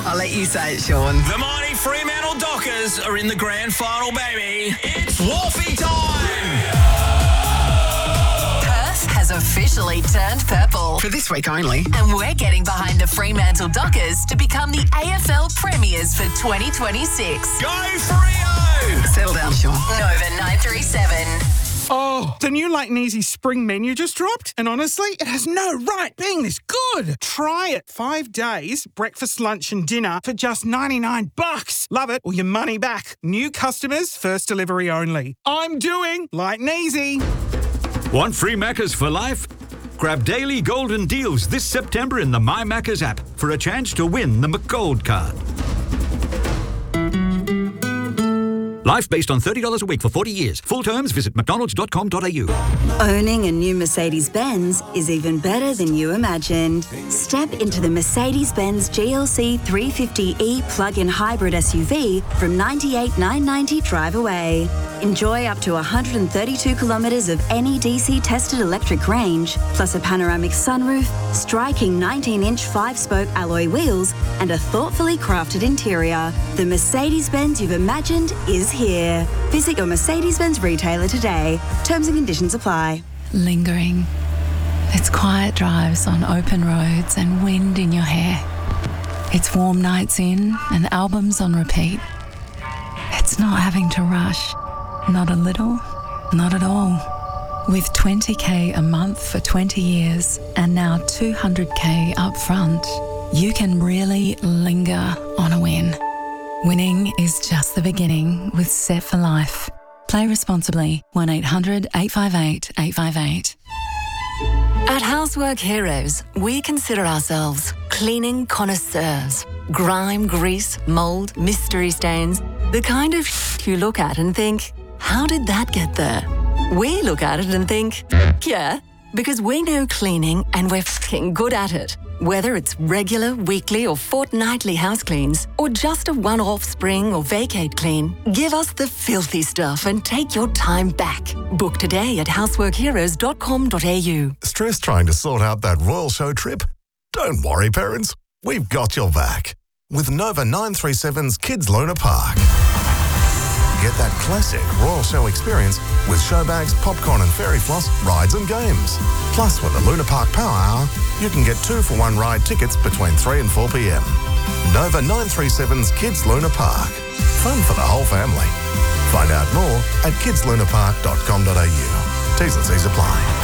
I'll let you say it, Sean. The mighty Fremantle Dockers are in the grand final, baby. It's Wolfie time! Perth has officially turned purple. For this week only. And we're getting behind the Fremantle Dockers to become the AFL Premiers for 2026. Go Freo! Settle down, Sean. Nova 937. Oh, the new Leighton Easy spring menu just dropped, and honestly, it has no right being this good. Try it. 5 days, breakfast, lunch and dinner for just $99. Love it or your money back. New customers, first delivery only. I'm doing Leighton Easy. Want free Maccas for life? Grab daily golden deals this September in the My Maccas app for a chance to win the McGold card. Life based on $30 a week for 40 years. Full terms, visit mcdonalds.com.au. Owning a new Mercedes-Benz is even better than you imagined. Step into the Mercedes-Benz GLC 350e plug-in hybrid SUV from $98,990 drive away. Enjoy up to 132 kilometres of NEDC tested electric range, plus a panoramic sunroof, striking 19-inch 5-spoke alloy wheels, and a thoughtfully crafted interior. The Mercedes-Benz you've imagined is here. Visit your Mercedes-Benz retailer today. Terms and conditions apply. Lingering. It's quiet drives on open roads and wind in your hair. It's warm nights in and albums on repeat. It's not having to rush. Not a little, not at all. With $20,000 a month for 20 years and now $200,000 up front, you can really linger on a win. Winning is just the beginning with Set for Life. Play responsibly. 1-800-858-858. At Housework Heroes, we consider ourselves cleaning connoisseurs. Grime, grease, mould, mystery stains. The kind of you look at and think, how did that get there? We look at it and think, yeah, because we know cleaning and we're f***ing good at it. Whether it's regular, weekly or fortnightly house cleans, or just a one-off spring or vacate clean, give us the filthy stuff and take your time back. Book today at houseworkheroes.com.au. Stress trying to sort out that Royal Show trip? Don't worry, parents. We've got your back. With Nova 937's Kids Luna Park. Get that classic Royal Show experience with show bags, popcorn and fairy floss, rides and games. Plus, with the Luna Park Power Hour, you can get 2-for-1 ride tickets between 3 and 4 p.m. Nova 937's Kids Luna Park. Fun for the whole family. Find out more at kidslunapark.com.au. T's and C's apply.